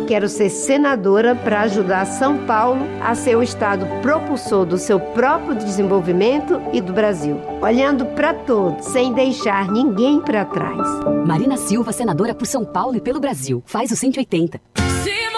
quero ser senadora para ajudar São Paulo a ser o estado propulsor do seu próprio desenvolvimento e do Brasil. Olhando para todos, sem deixar ninguém para trás. Marina Silva, senadora por São Paulo e pelo Brasil. Faz o 180.